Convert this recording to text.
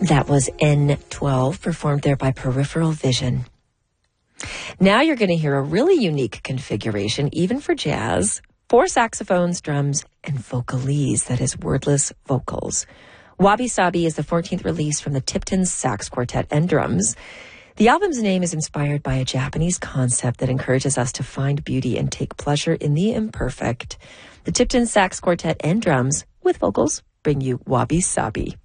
That was N12, performed there by Peripheral Vision. Now you're going to hear a really unique configuration, even for jazz. 4 saxophones, drums, and vocalese, that is wordless vocals. Wabi Sabi is the 14th release from the Tipton Sax Quartet and Drums. The album's name is inspired by a Japanese concept that encourages us to find beauty and take pleasure in the imperfect. The Tipton Sax Quartet and Drums, with vocals, bring you Wabi Sabi.